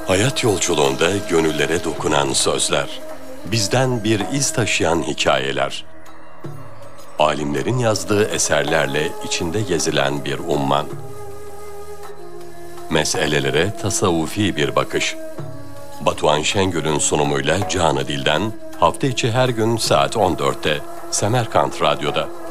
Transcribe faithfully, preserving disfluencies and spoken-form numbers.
Hayat yolculuğunda gönüllere dokunan sözler, bizden bir iz taşıyan hikayeler, alimlerin yazdığı eserlerle içinde gezilen bir umman, meselelere tasavvufi bir bakış. Batuhan Şengül'ün sunumuyla Canı Dil'den hafta içi her gün saat on dörtte Semerkant Radyo'da.